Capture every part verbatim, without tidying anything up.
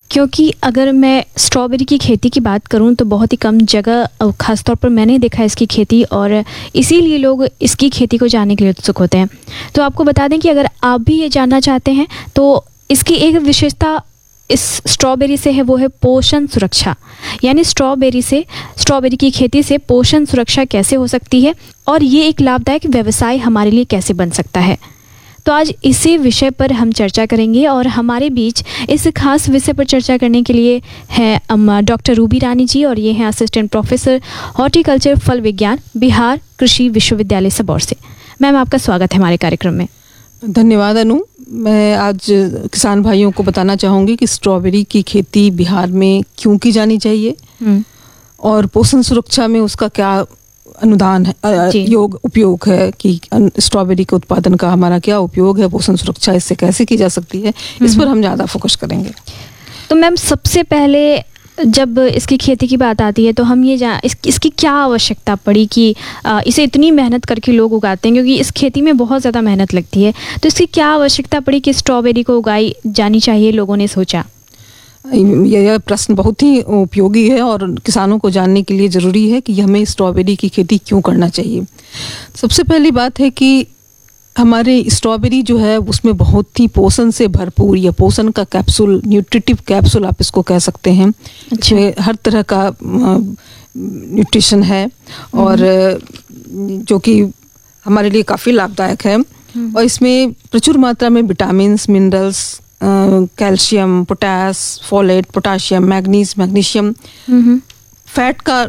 क्योंकि अगर मैं स्ट्रॉबेरी की खेती की बात करूं तो बहुत ही कम जगह, ख़ासतौर पर मैंने देखा है इसकी खेती, और इसीलिए लोग इसकी खेती को जानने के लिए उत्सुक होते हैं। तो आपको बता दें कि अगर आप भी ये जानना चाहते हैं तो इसकी एक विशेषता इस स्ट्रॉबेरी से है, वो है पोषण सुरक्षा। यानी स्ट्रॉबेरी से स्ट्रॉबेरी की खेती से पोषण सुरक्षा कैसे हो सकती है और ये एक लाभदायक व्यवसाय हमारे लिए कैसे बन सकता है। तो आज इसी विषय पर हम चर्चा करेंगे और हमारे बीच इस खास विषय पर चर्चा करने के लिए हैं डॉक्टर रूबी रानी जी, और ये हैं असिस्टेंट प्रोफेसर हॉर्टिकल्चर फल विज्ञान, बिहार कृषि विश्वविद्यालय सबौर से। मैम, आपका स्वागत है हमारे कार्यक्रम में। धन्यवाद अनु। मैं आज किसान भाइयों को बताना चाहूँगी कि स्ट्रॉबेरी की खेती बिहार में क्यों की जानी चाहिए और पोषण सुरक्षा में उसका क्या अनुदान है, योग उपयोग है कि स्ट्रॉबेरी के उत्पादन का हमारा क्या उपयोग है, पोषण सुरक्षा इससे कैसे की जा सकती है, इस पर हम ज़्यादा फोकस करेंगे। तो मैम, सबसे पहले जब इसकी खेती की बात आती है तो हम ये जा इस, इसकी क्या आवश्यकता पड़ी कि आ, इसे इतनी मेहनत करके लोग उगाते हैं, क्योंकि इस खेती में बहुत ज़्यादा मेहनत लगती है। तो इसकी क्या आवश्यकता पड़ी कि स्ट्रॉबेरी को उगाई जानी चाहिए, लोगों ने सोचा? यह प्रश्न बहुत ही उपयोगी है और किसानों को जानने के लिए ज़रूरी है कि हमें स्ट्रॉबेरी की खेती क्यों करना चाहिए। सबसे पहली बात है कि हमारे स्ट्रॉबेरी जो है उसमें बहुत ही पोषण से भरपूर, या पोषण का कैप्सूल, न्यूट्रिटिव कैप्सूल आप इसको कह सकते हैं। इसमें हर तरह का न्यूट्रिशन है और जो कि हमारे लिए काफ़ी लाभदायक है। और इसमें प्रचुर मात्रा में vitamins, minerals, calcium, potash, folate, potassium, manganese, magnesium, fat का,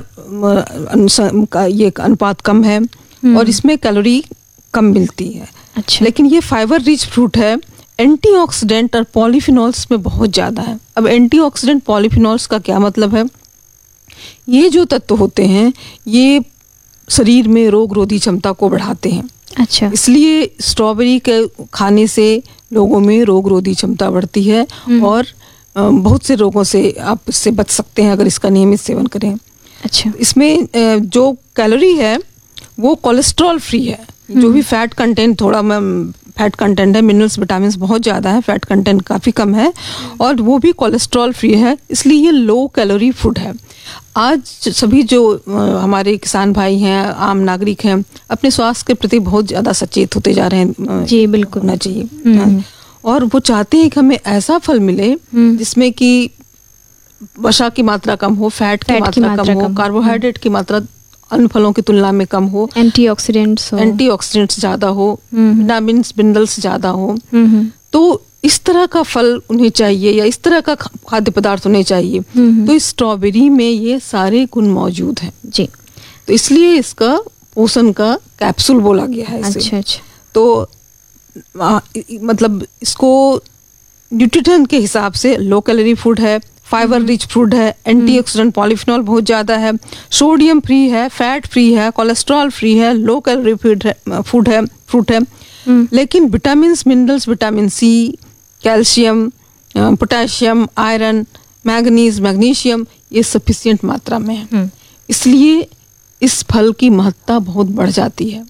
का ये अनुपात कम है और इसमें कैलोरी कम मिलती है। अच्छा। लेकिन ये फाइबर रिच फ्रूट है। एंटीऑक्सीडेंट और पॉलीफिनॉल्स में बहुत ज़्यादा है। अब एंटीऑक्सीडेंट पॉलीफिनॉल्स का क्या मतलब है? ये जो तत्व होते हैं ये शरीर में रोग रोधी क्षमता को बढ़ाते हैं। अच्छा। इसलिए स्ट्रॉबेरी के खाने से लोगों में रोग रोधी क्षमता बढ़ती है और बहुत से रोगों से आप इससे बच सकते हैं अगर इसका नियमित सेवन करें। अच्छा। इसमें जो कैलोरी है वो कोलेस्ट्रॉल फ्री है। जो भी फैट कंटेंट, थोड़ा फैट कंटेंट है, मिनरल्स, विटामिन्स बहुत ज़्यादा है, फैट कंटेंट काफ़ी कम है और वो भी कोलेस्ट्रॉल फ्री है। इसलिए ये लो कैलोरी फूड है। आज सभी जो हमारे किसान भाई हैं, आम नागरिक हैं, अपने स्वास्थ्य के प्रति बहुत ज़्यादा सचेत होते जा रहे हैं। जी बिल्कुल, होना चाहिए। और वो चाहते हैं कि हमें ऐसा फल मिले जिसमें कि वसा की मात्रा कम हो, फैट की मात्रा कम हो, कार्बोहाइड्रेट की मात्रा अन्य फलों की तुलना में कम हो, एंटीऑक्सीडेंट्स हो एंटीऑक्सीडेंट्स ज़्यादा हो, विटामिन्स, मिनरल्स ज़्यादा हो। तो इस तरह का फल उन्हें चाहिए या इस तरह का खाद्य पदार्थ उन्हें चाहिए। तो इस स्ट्रॉबेरी में ये सारे गुण मौजूद हैं। जी। तो इसलिए इसका पोषण का कैप्सूल बोला गया है इसे। अच्छा अच्छा। तो आ, मतलब इसको न्यूट्रिशन के हिसाब से लो कैलोरी फूड है, फाइबर रिच फूड है, एंटीऑक्सीडेंट पॉलीफिनॉल बहुत ज़्यादा है, सोडियम फ्री है, फैट फ्री है, कोलेस्ट्रॉल फ्री है, लो कैलोरी फूड है फूड है फ्रूट है। लेकिन vitamins, minerals, vitamin C, calcium, potassium, iron, manganese, magnesium ये सफिशिएंट मात्रा में है। इसलिए इस फल की महत्ता बहुत बढ़ जाती है।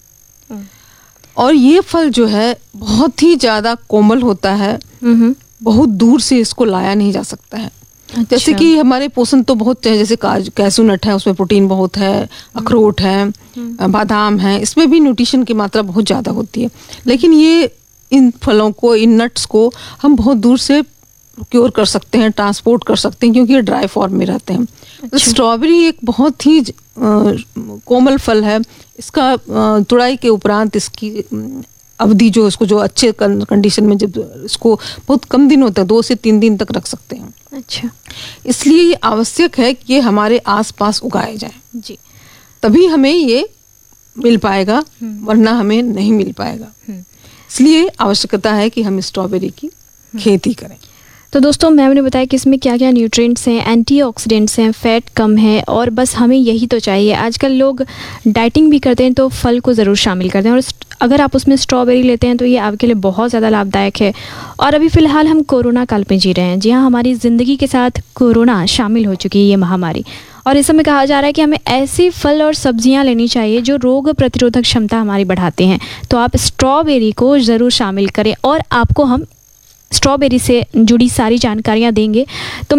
और ये फल जो है बहुत ही ज़्यादा कोमल होता है, बहुत दूर से इसको लाया नहीं जा सकता है। अच्छा। जैसे कि हमारे पोषण तो बहुत है, जैसे काजू, कैसू नट है, उसमें प्रोटीन बहुत है, अखरोट है, बादाम है, इसमें भी न्यूट्रिशन की मात्रा बहुत ज़्यादा होती है। लेकिन ये इन फलों को, इन नट्स को हम बहुत दूर से प्रोक्योर कर सकते हैं, ट्रांसपोर्ट कर सकते हैं, क्योंकि ये ड्राई फॉर्म में रहते हैं। अच्छा। स्ट्रॉबेरी एक बहुत ही कोमल फल है। इसका तुड़ाई के उपरांत इसकी अवधि जो इसको जो अच्छे कंडीशन में जब इसको बहुत कम दिन होता है, दो से तीन दिन तक रख सकते हैं। अच्छा। इसलिए ये आवश्यक है कि ये हमारे आसपास उगाए जाए। जी। तभी हमें ये मिल पाएगा, वरना हमें नहीं मिल पाएगा। इसलिए आवश्यकता है कि हम स्ट्रॉबेरी की खेती करें। तो दोस्तों, मैम ने बताया कि इसमें क्या क्या न्यूट्रिएंट्स हैं, एंटीऑक्सीडेंट्स हैं, फैट कम है और बस हमें यही तो चाहिए। आजकल लोग डाइटिंग भी करते हैं तो फल को ज़रूर शामिल करते हैं, और अगर आप उसमें स्ट्रॉबेरी लेते हैं तो ये आपके लिए बहुत ज़्यादा लाभदायक है। और अभी फ़िलहाल हम कोरोना काल में जी रहे हैं। जी हाँ, हमारी ज़िंदगी के साथ कोरोना शामिल हो चुकी है, ये महामारी। और इस समय कहा जा रहा है कि हमें ऐसे फल और सब्जियां लेनी चाहिए जो रोग प्रतिरोधक क्षमता हमारी बढ़ाते हैं। तो आप स्ट्रॉबेरी को ज़रूर शामिल करें और आपको हम स्ट्रॉबेरी से जुड़ी सारी जानकारियाँ देंगे। तो